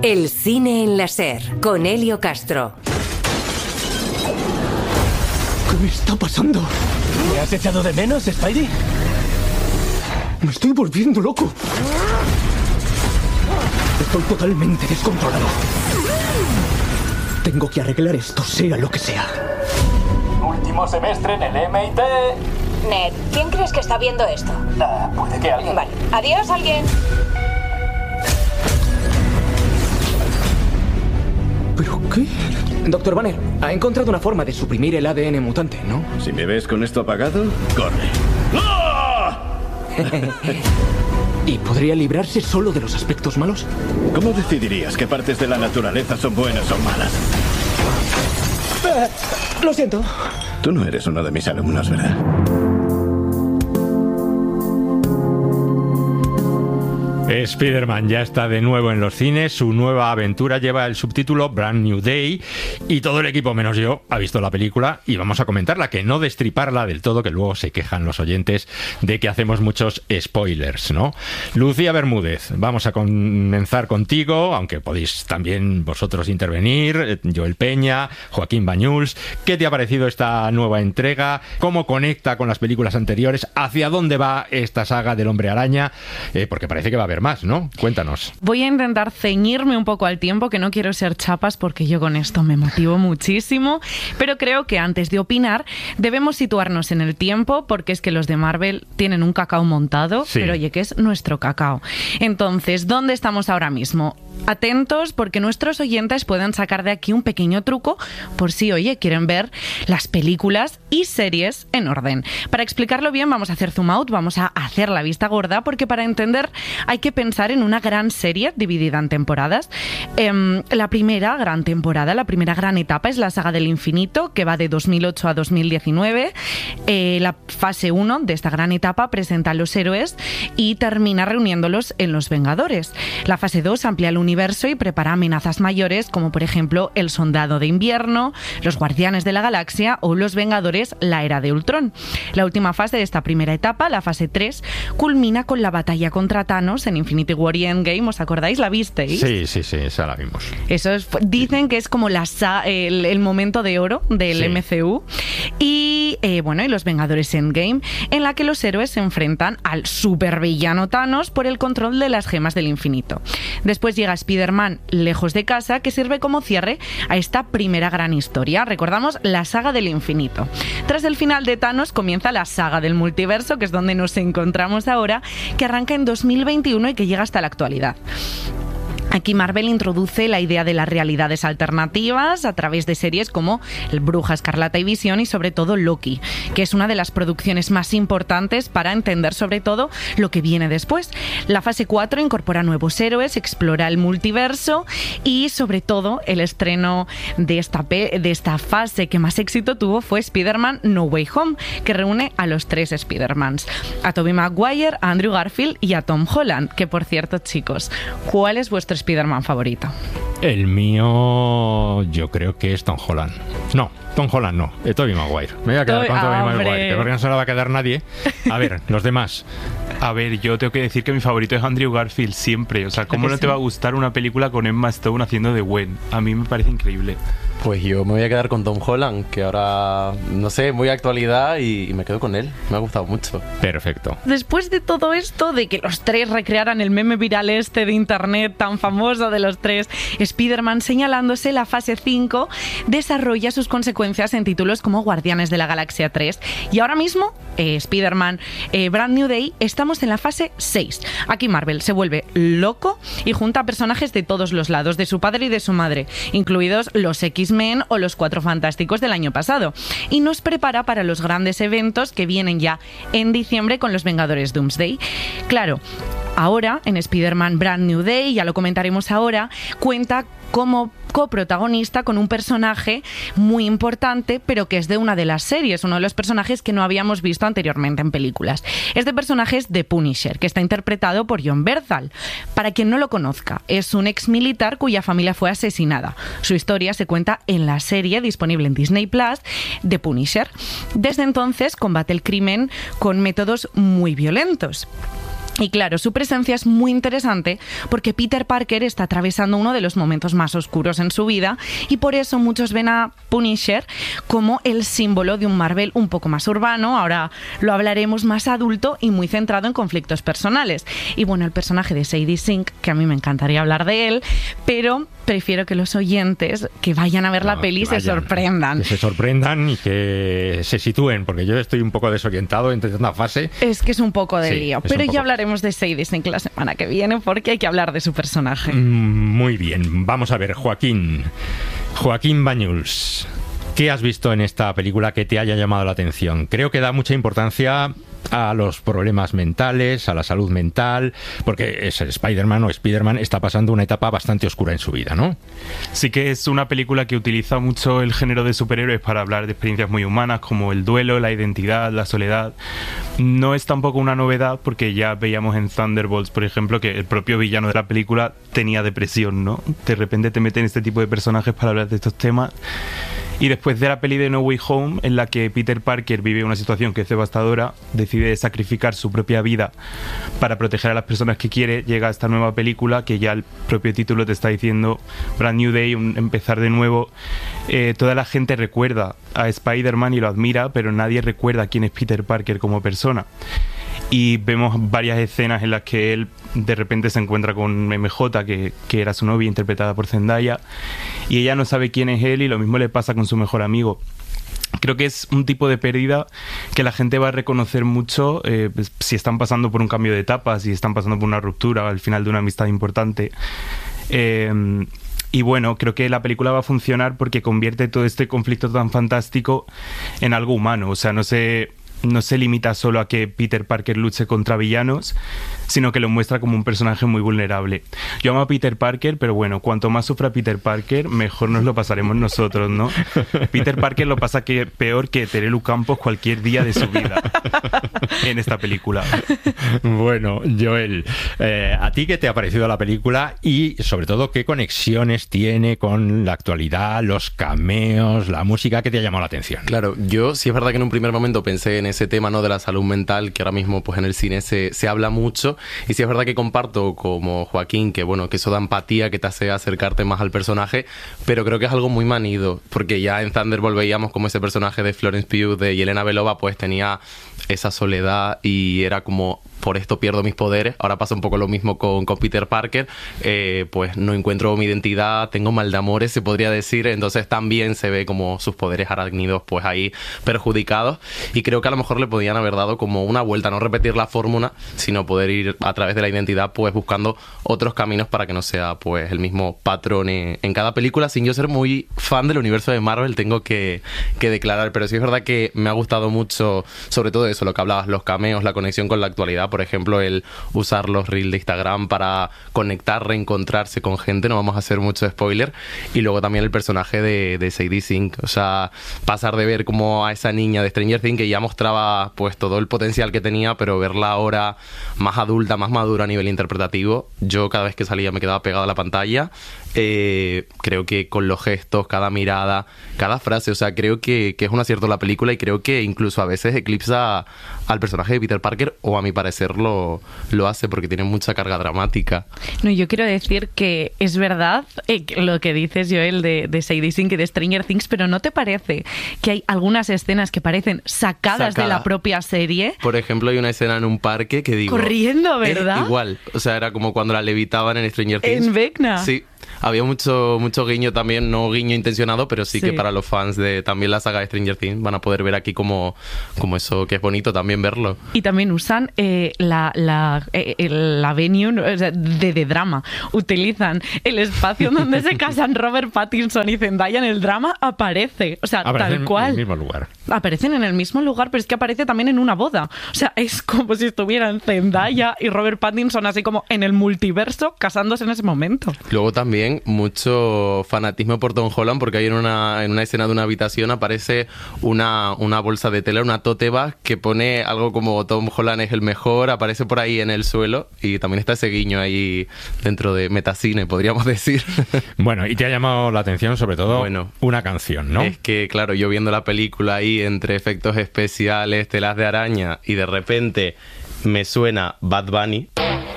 El cine en la SER, con Elio Castro. ¿Qué me está pasando? ¿Me has echado de menos, Spidey? Me estoy volviendo loco. Estoy totalmente descontrolado. Tengo que arreglar esto, sea lo que sea. Último semestre en el MIT. Ned, ¿quién crees que está viendo esto? Puede que alguien. Vale. Adiós, alguien. ¿Pero qué? Doctor Banner, ha encontrado una forma de suprimir el ADN mutante, ¿no? Si me ves con esto apagado, corre. ¡Ah! ¿Y podría librarse solo de los aspectos malos? ¿Cómo decidirías qué partes de la naturaleza son buenas o malas? Lo siento. Tú no eres uno de mis alumnos, ¿verdad? Spider-Man ya está de nuevo en los cines, su nueva aventura lleva el subtítulo Brand New Day y todo el equipo menos yo ha visto la película y vamos a comentarla, que no destriparla del todo, que luego se quejan los oyentes de que hacemos muchos spoilers, ¿no? Lucía Bermúdez, vamos a comenzar contigo, aunque podéis también vosotros intervenir, Joel Peña, Joaquín Bañuls. ¿Qué te ha parecido esta nueva entrega? ¿Cómo conecta con las películas anteriores? ¿Hacia dónde va esta saga del Hombre Araña? Porque parece que va a haber más, ¿no? Cuéntanos. Voy a intentar ceñirme un poco al tiempo, que no quiero ser chapas porque yo con esto me motivo muchísimo, pero creo que antes de opinar debemos situarnos en el tiempo, porque es que los de Marvel tienen un cacao montado, sí. Pero oye, que es nuestro cacao. Entonces, ¿dónde estamos ahora mismo? Atentos, porque nuestros oyentes pueden sacar de aquí un pequeño truco por si, oye, quieren ver las películas y series en orden. Para explicarlo bien vamos a hacer zoom out, vamos a hacer la vista gorda, porque para entender hay que pensar en una gran serie dividida en temporadas. La primera gran temporada, la primera gran etapa es la saga del infinito, que va de 2008 a 2019. La fase 1 de esta gran etapa presenta a los héroes y termina reuniéndolos en los Vengadores. La fase 2 amplía el universo y prepara amenazas mayores, como por ejemplo el Soldado de Invierno, los Guardianes de la Galaxia o los Vengadores, la Era de Ultrón. La última fase de esta primera etapa, la fase 3, culmina con la batalla contra Thanos en Infinity War y Endgame. ¿Os acordáis? ¿La visteis? Sí, esa la vimos. Eso es, dicen que es como el momento de oro del MCU. Y bueno, y los Vengadores Endgame, en la que los héroes se enfrentan al supervillano Thanos por el control de las gemas del infinito. Después llega Spider-Man Lejos de Casa, que sirve como cierre a esta primera gran historia. Recordamos la saga del infinito. Tras el final de Thanos comienza la saga del multiverso, que es donde nos encontramos ahora, que arranca en 2021 y que llega hasta la actualidad. Aquí Marvel introduce la idea de las realidades alternativas a través de series como Bruja Escarlata y Visión y sobre todo Loki, que es una de las producciones más importantes para entender sobre todo lo que viene después. La fase 4 incorpora nuevos héroes, explora el multiverso y sobre todo el estreno de esta fase que más éxito tuvo fue Spider-Man No Way Home, que reúne a los 3 Spider-Mans, a Tobey Maguire, a Andrew Garfield y a Tom Holland, que por cierto, chicos, ¿cuál es vuestro Spider-Man favorito? El mío, yo creo que es Tom Holland. No, Tom Holland no, Tobey Maguire. Me voy a quedar con Tobey Maguire, porque no se la va a quedar nadie. A ver, los demás. A ver, yo tengo que decir que mi favorito es Andrew Garfield siempre. O sea, ¿cómo no te va a gustar una película con Emma Stone haciendo de Gwen? A mí me parece increíble. Pues yo me voy a quedar con Tom Holland, que ahora, no sé, muy actualidad y me quedo con él. Me ha gustado mucho. Perfecto. Después de todo esto, de que los 3 recrearan el meme viral de internet tan famoso de los 3, Spider-Man, señalándose la fase 5, desarrolla sus consecuencias en títulos como Guardianes de la Galaxia 3. Y ahora mismo, Spider-Man Brand New Day, estamos en la fase 6. Aquí Marvel se vuelve loco y junta a personajes de todos los lados, de su padre y de su madre, incluidos los X-Men o los 4 Fantásticos del año pasado, y nos prepara para los grandes eventos que vienen ya en diciembre con los Vengadores Doomsday. Claro, ahora en Spider-Man Brand New Day, ya lo comentaremos ahora, cuenta como coprotagonista con un personaje muy importante, pero que es de una de las series, uno de los personajes que no habíamos visto anteriormente en películas. Este personaje es The Punisher, que está interpretado por Jon Bernthal. Para quien no lo conozca, es un ex militar cuya familia fue asesinada. Su historia se cuenta en la serie disponible en Disney Plus, The Punisher. Desde entonces combate el crimen con métodos muy violentos. Y claro, su presencia es muy interesante porque Peter Parker está atravesando uno de los momentos más oscuros en su vida y por eso muchos ven a Punisher como el símbolo de un Marvel un poco más urbano, ahora lo hablaremos, más adulto y muy centrado en conflictos personales. Y bueno, el personaje de Sadie Sink, que a mí me encantaría hablar de él, pero prefiero que los oyentes que vayan a ver la peli se sorprendan. Que se sorprendan y que se sitúen, porque yo estoy un poco desorientado entre esta fase. Es que es un poco de lío, pero ya hablaremos de Sadie Sink la semana que viene porque hay que hablar de su personaje. Muy bien, vamos a ver, Joaquín Banyuls, ¿qué has visto en esta película que te haya llamado la atención? Creo que da mucha importancia a los problemas mentales, a la salud mental, porque Spider-Man está pasando una etapa bastante oscura en su vida, ¿no? Sí que es una película que utiliza mucho el género de superhéroes para hablar de experiencias muy humanas como el duelo, la identidad, la soledad. No es tampoco una novedad porque ya veíamos en Thunderbolts, por ejemplo, que el propio villano de la película tenía depresión, ¿no? De repente te meten este tipo de personajes para hablar de estos temas. Y después de la peli de No Way Home, en la que Peter Parker vive una situación que es devastadora, decide sacrificar su propia vida para proteger a las personas que quiere, llega a esta nueva película que ya el propio título te está diciendo, Brand New Day, empezar de nuevo. Toda la gente recuerda a Spider-Man y lo admira, pero nadie recuerda quién es Peter Parker como persona. Y vemos varias escenas en las que él de repente se encuentra con MJ, que era su novia, interpretada por Zendaya, y ella no sabe quién es él, y lo mismo le pasa con su mejor amigo. Creo que es un tipo de pérdida que la gente va a reconocer mucho si están pasando por un cambio de etapa, si están pasando por una ruptura al final de una amistad importante. Y bueno, creo que la película va a funcionar porque convierte todo este conflicto tan fantástico en algo humano. O sea, no se limita solo a que Peter Parker luche contra villanos, sino que lo muestra como un personaje muy vulnerable. Yo amo a Peter Parker, pero bueno, cuanto más sufra Peter Parker, mejor nos lo pasaremos nosotros, ¿no? Peter Parker lo pasa peor que Terelu Campos cualquier día de su vida en esta película. Bueno, Joel, ¿a ti qué te ha parecido la película? Y sobre todo, ¿qué conexiones tiene con la actualidad, los cameos, la música que te ha llamado la atención? Claro, yo sí es verdad que en un primer momento pensé en ese tema, ¿no?, de la salud mental, que ahora mismo pues en el cine se habla mucho, y sí es verdad que comparto como Joaquín que bueno, que eso da empatía, que te hace acercarte más al personaje, pero creo que es algo muy manido, porque ya en Thunderbolt veíamos como ese personaje de Florence Pugh, de Yelena Belova, pues tenía esa soledad y era como, por esto pierdo mis poderes. Ahora pasa un poco lo mismo con Peter Parker, pues no encuentro mi identidad, tengo mal de amores, se podría decir, entonces también se ve como sus poderes arácnidos pues ahí perjudicados, y creo que a lo mejor le podían haber dado como una vuelta, no repetir la fórmula, sino poder ir a través de la identidad pues buscando otros caminos para que no sea pues el mismo patrón en cada película. Sin yo ser muy fan del universo de Marvel, tengo que declarar, pero sí es verdad que me ha gustado mucho, sobre todo eso, lo que hablabas, los cameos, la conexión con la actualidad. Por ejemplo, el usar los reels de Instagram para conectar, reencontrarse con gente, no vamos a hacer mucho spoiler. Y luego también el personaje de Sadie Sink, o sea, pasar de ver como a esa niña de Stranger Things que ya mostraba pues todo el potencial que tenía, pero verla ahora más adulta, más madura a nivel interpretativo, yo cada vez que salía me quedaba pegado a la pantalla. Creo que con los gestos, cada mirada, cada frase, o sea, creo que es un acierto la película, y creo que incluso a veces eclipsa al personaje de Peter Parker, o a mi parecer lo hace, porque tiene mucha carga dramática. No, yo quiero decir que es verdad lo que dices, Joel, de Sadie Sink y de Stranger Things, pero ¿no te parece que hay algunas escenas que parecen sacadas de la propia serie? Por ejemplo, hay una escena en un parque que digo... Corriendo, ¿verdad? Igual, o sea, era como cuando la levitaban en Stranger Things. En Vecna. Sí. Había mucho guiño también, no guiño intencionado, pero sí que para los fans de también la saga de Stranger Things van a poder ver aquí como eso, que es bonito también verlo. Y también usan la venue, o sea, de drama. Utilizan el espacio donde se casan Robert Pattinson y Zendaya en el drama, aparece. O sea, aparecen tal cual. en el mismo lugar. Aparecen en el mismo lugar, pero es que aparece también en una boda. O sea, es como si estuvieran Zendaya y Robert Pattinson así como en el multiverso casándose en ese momento. Luego también mucho fanatismo por Tom Holland, porque hay en una escena de una habitación aparece una bolsa de tela, una tote bag que pone algo como Tom Holland es el mejor, aparece por ahí en el suelo, y también está ese guiño ahí dentro de metacine, podríamos decir. Bueno, y te ha llamado la atención sobre todo una canción, ¿no? Es que claro, yo viendo la película ahí entre efectos especiales, telas de araña, y de repente me suena Bad Bunny.